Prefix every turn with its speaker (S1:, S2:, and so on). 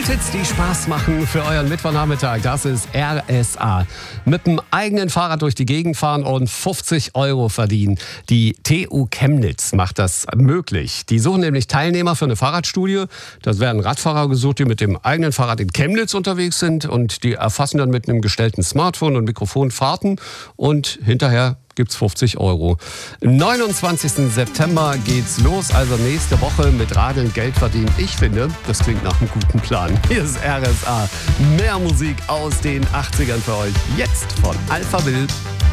S1: Hits, die Spaß machen für euren Mittwochnachmittag. Das ist RSA. Mit dem eigenen Fahrrad durch die Gegend fahren und 50 € verdienen. Die TU Chemnitz macht das möglich. Die suchen nämlich Teilnehmer für eine Fahrradstudie. Das werden Radfahrer gesucht, die mit dem eigenen Fahrrad in Chemnitz unterwegs sind. Und die erfassen dann mit einem gestellten Smartphone und Mikrofon Fahrten. Und hinterher gibt's 50 €. Am 29. September geht's los, also nächste Woche mit Radeln Geld verdienen. Ich finde, das klingt nach einem guten Plan. Hier ist RSA. Mehr Musik aus den 80ern für euch. Jetzt von Alpha Wild.